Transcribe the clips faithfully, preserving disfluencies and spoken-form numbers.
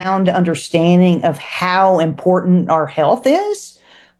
profound understanding of how important our health is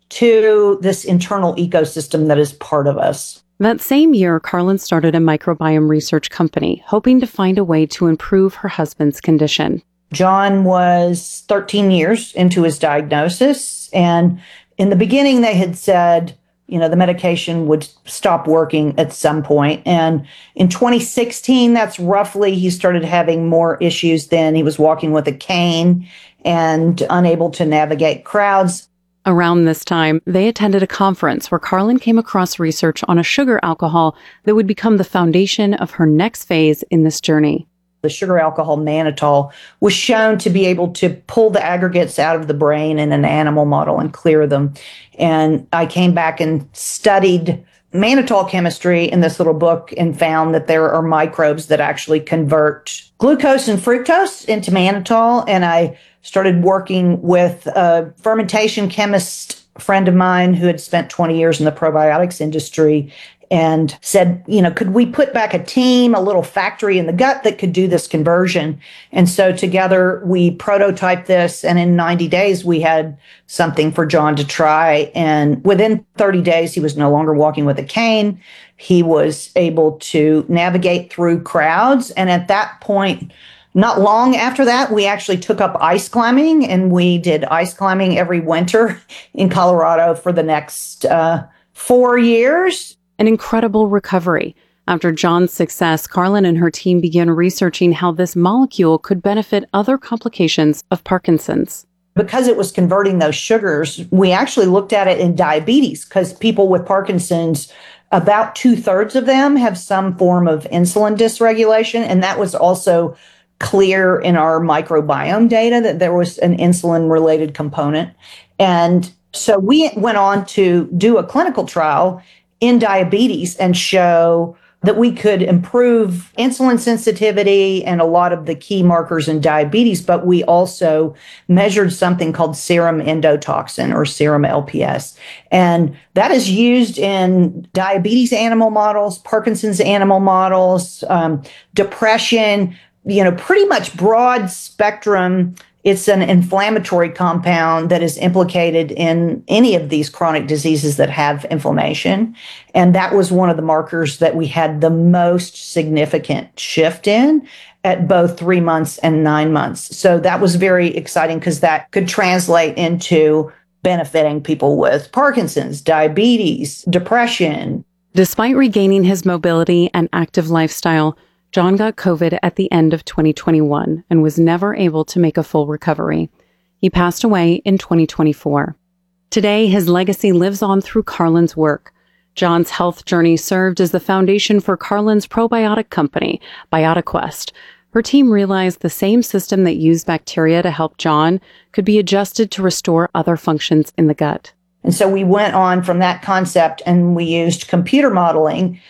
to this internal ecosystem that is part of us. That same year, Carlin started a microbiome research company, hoping to find a way to improve her husband's condition. John was thirteen years into his diagnosis, and in the beginning they had said, you know, the medication would stop working at some point. And in twenty sixteen, that's roughly, he started having more issues then. He was walking with a cane and unable to navigate crowds. Around this time, they attended a conference where Carlin came across research on a sugar alcohol that would become the foundation of her next phase in this journey. The sugar alcohol mannitol was shown to be able to pull the aggregates out of the brain in an animal model and clear them. And I came back and studied mannitol chemistry in this little book and found that there are microbes that actually convert glucose and fructose into mannitol. And I started working with a fermentation chemist friend of mine who had spent twenty years in the probiotics industry and said, you know, could we put back a team, a little factory in the gut that could do this conversion? And so together we prototyped this, and in ninety days we had something for John to try. And within thirty days, he was no longer walking with a cane. He was able to navigate through crowds. And at that point, not long after that, we actually took up ice climbing, and we did ice climbing every winter in Colorado for the next uh, four years. An incredible recovery. After John's success, Carlin and her team began researching how this molecule could benefit other complications of Parkinson's. Because it was converting those sugars, we actually looked at it in diabetes, because people with Parkinson's, about two-thirds of them have some form of insulin dysregulation, and that was also clear in our microbiome data that there was an insulin-related component. And so we went on to do a clinical trial in diabetes and show that we could improve insulin sensitivity and a lot of the key markers in diabetes, but we also measured something called serum endotoxin, or serum L P S. And that is used in diabetes animal models, Parkinson's animal models, um, depression, you know, pretty much broad spectrum. It's an inflammatory compound that is implicated in any of these chronic diseases that have inflammation. And that was one of the markers that we had the most significant shift in at both three months and nine months. So that was very exciting, because that could translate into benefiting people with Parkinson's, diabetes, depression. Despite regaining his mobility and active lifestyle, John got COVID at the end of twenty twenty-one and was never able to make a full recovery. He passed away in twenty twenty-four. Today, his legacy lives on through Carlin's work. John's health journey served as the foundation for Carlin's probiotic company, BiotiQuest. Her team realized the same system that used bacteria to help John could be adjusted to restore other functions in the gut. And so we went on from that concept, and we used computer modeling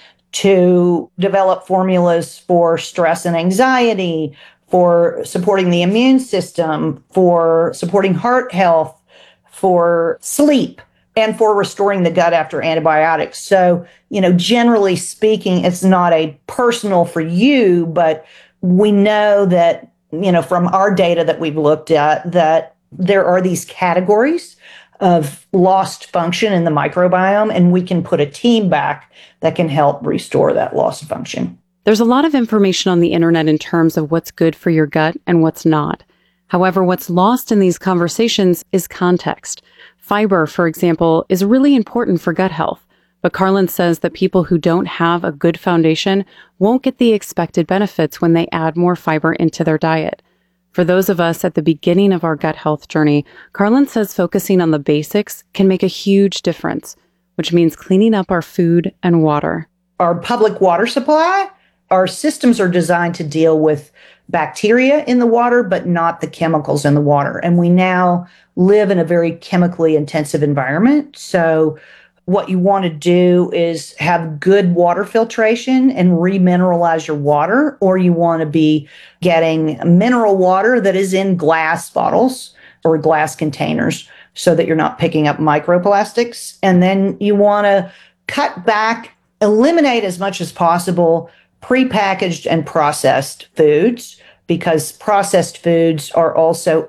to develop formulas for stress and anxiety, for supporting the immune system, for supporting heart health, for sleep, and for restoring the gut after antibiotics. So, you know, generally speaking, it's not a personal for you, but we know that, you know, from our data that we've looked at, that there are these categories of lost function in the microbiome, and we can put a team back that can help restore that lost function. There's a lot of information on the internet in terms of what's good for your gut and what's not. However, what's lost in these conversations is context. Fiber, for example, is really important for gut health, but Carlin says that people who don't have a good foundation won't get the expected benefits when they add more fiber into their diet. For those of us at the beginning of our gut health journey, Carlin says focusing on the basics can make a huge difference, which means cleaning up our food and water. Our public water supply, our systems are designed to deal with bacteria in the water, but not the chemicals in the water. And we now live in a very chemically intensive environment. So what you want to do is have good water filtration and remineralize your water, or you want to be getting mineral water that is in glass bottles or glass containers so that you're not picking up microplastics. And then you want to cut back, eliminate as much as possible prepackaged and processed foods, because processed foods are also